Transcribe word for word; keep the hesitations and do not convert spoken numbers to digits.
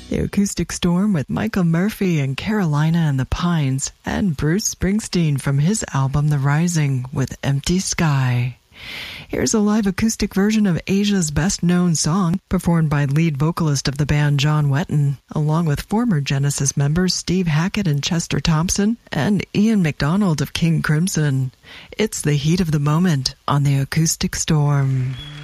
The Acoustic Storm with Michael Murphy and Carolina and the Pines, and Bruce Springsteen from his album The Rising with Empty Sky. Here's a live acoustic version of Asia's best-known song, performed by lead vocalist of the band John Wetton, along with former Genesis members Steve Hackett and Chester Thompson, and Ian MacDonald of King Crimson. It's The Heat of the Moment on the Acoustic Storm.